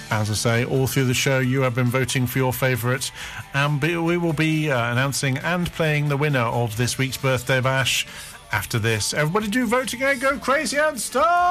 As I say, all through the show, you have been voting for your favourite, and we will be announcing and playing the winner of this week's Birthday Bash after this. Everybody do vote again, go crazy and start!